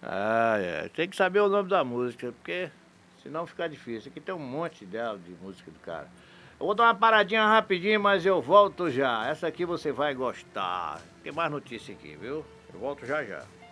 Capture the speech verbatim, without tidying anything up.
Ah, é. Tem que saber o nome da música, porque senão fica difícil. Aqui tem um monte dela de música do cara. Eu vou dar uma paradinha rapidinho, mas eu volto já. Essa aqui você vai gostar. Tem mais notícia aqui, viu? Eu volto já já.